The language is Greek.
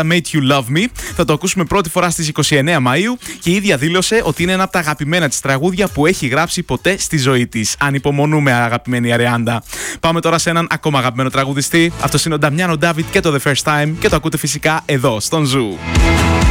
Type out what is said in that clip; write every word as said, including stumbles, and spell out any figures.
Made You Love Me. Θα το ακούσουμε πρώτη φορά στις είκοσι εννέα Μαΐου και η ίδια δήλωσε ότι είναι ένα από τα αγαπημένα της τραγούδια που έχει γράψει ποτέ στη ζωή της. Ανυπομονούμε, αγαπημένη Αριάντα. Πάμε τώρα σε έναν ακόμα αγαπημένο τραγουδιστή. Αυτός είναι ο Νταμιάνο Ντάβιτ και το The First Time και το ακούτε φυσικά εδώ στον Ζου.